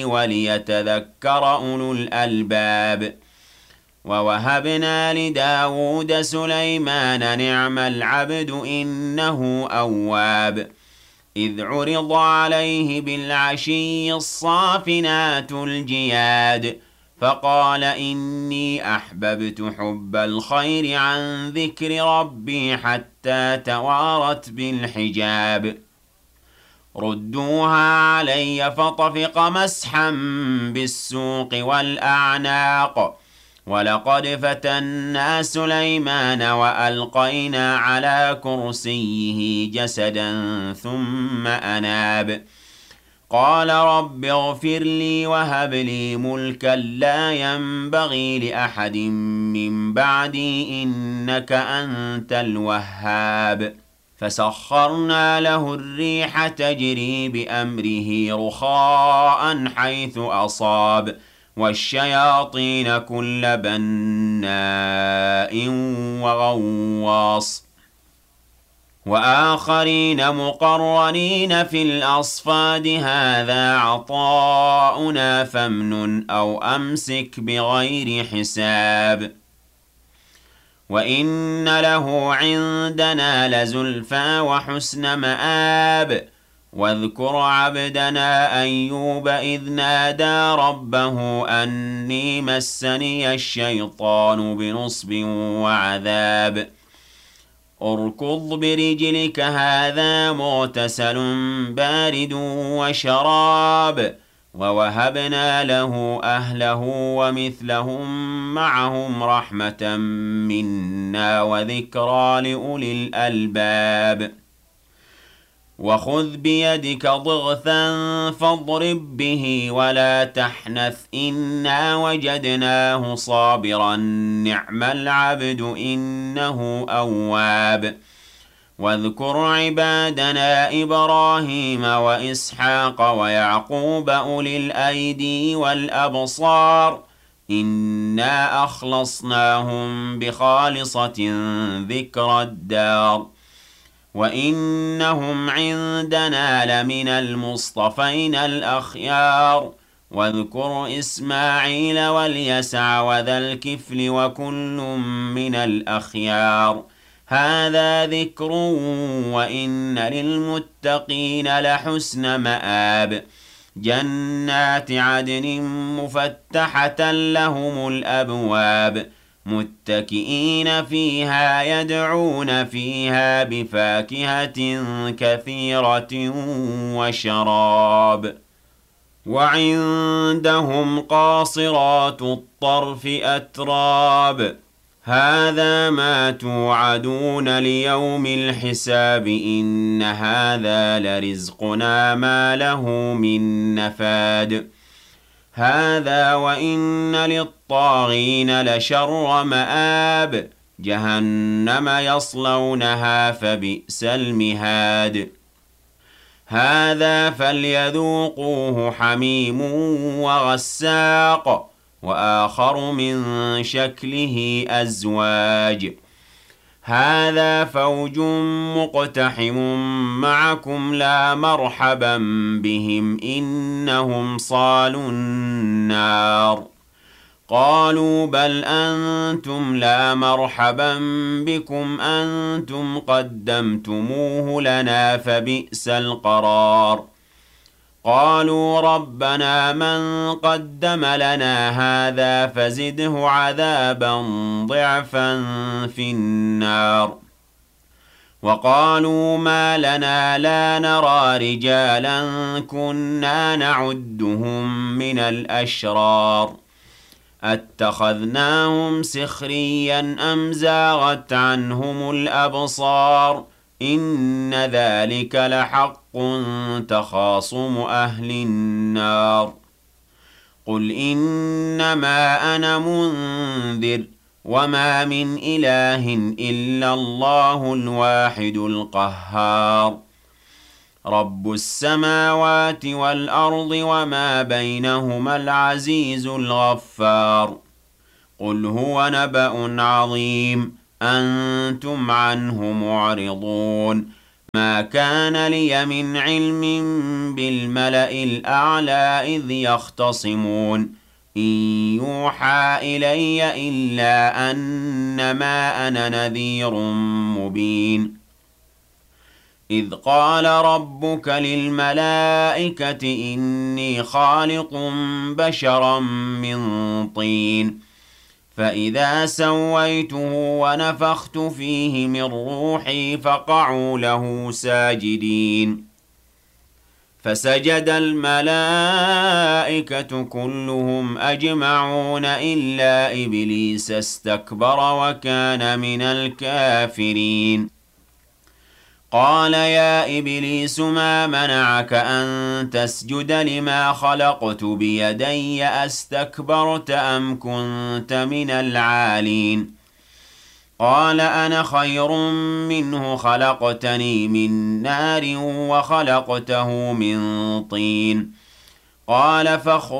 وليتذكر أولو الألباب. ووهبنا لداود سليمان نعم العبد إنه أواب. إذ عرض عليه بالعشي الصافنات الجياد فقال إني أحببت حب الخير عن ذكر ربي حتى توارت بالحجاب. ردوها علي فطفق مسحا بالسوق والأعناق ولقد فتنا سليمان وألقينا على كرسيه جسدا ثم أناب قال رب اغفر لي وهب لي ملكا لا ينبغي لأحد من بعدي إنك أنت الوهاب. فسخرنا له الريح تجري بأمره رخاء حيث أصاب والشياطين كل بناء وغواص وآخرين مقرنين في الأصفاد هذا عطاؤنا فامنن أو أمسك بغير حساب. وإن له عندنا لزلفى وحسن مآب. واذكر عبدنا أيوب إذ نادى ربه أني مسني الشيطان بنصب وعذاب. اركض برجلك هذا مغتسل بارد وشراب. ووهبنا له أهله ومثلهم معهم رحمة منا وذكرى لأولي الألباب. وخذ بيدك ضغثا فاضرب به ولا تحنث إنا وجدناه صابرا نعم العبد إنه أواب. واذكر عبادنا إبراهيم وإسحاق ويعقوب أولي الأيدي والأبصار إنا أخلصناهم بخالصة ذكر الدار وإنهم عندنا لمن المصطفين الأخيار. واذكر إسماعيل واليسع وذا الكفل وكل من الأخيار هذا ذكر وإن للمتقين لحسن مآب. جنات عدن مفتحة لهم الأبواب متكئين فيها يدعون فيها بفاكهة كثيرة وشراب. وعندهم قاصرات الطرف أتراب. هذا ما توعدون ليوم الحساب إن هذا لرزقنا ما له من نفاد. هذا وإن للطاغين لشر مآب. جهنم يصلونها فبئس المهاد. هذا فليذوقوه حميم وغساق وآخر من شكله أزواج. هذا فوج مقتحم معكم لا مرحبا بهم إنهم صالوا النار. قالوا بل أنتم لا مرحبا بكم أنتم قدمتموه لنا فبئس القرار. قالوا ربنا من قدم لنا هذا فزده عذابا ضعفا في النار. وقالوا ما لنا لا نرى رجالا كنا نعدهم من الأشرار أتخذناهم سخريا أم زاغت عنهم الأبصار إن ذلك لحق تخاصم أهل النار. قل إنما أنا منذر وما من إله إلا الله الواحد القهار. رب السماوات والأرض وما بينهما العزيز الغفار. قل هو نبأ عظيم أنتم عنه معرضون ما كان لي من علم بالملأ الأعلى إذ يختصمون إن يوحى إلي إلا أنما أنا نذير مبين إذ قال ربك للملائكة إني خالق بشرا من طين فإذا سويته ونفخت فيه من روحي فقعوا له ساجدين فسجد الملائكة كلهم أجمعون إلا إبليس استكبر وكان من الكافرين قال يا إبليس ما منعك أن تسجد لما خلقت بيدي أستكبرت أم كنت من العالين قال أنا خير منه خلقتني من نار وخلقته من طين قال فاخرج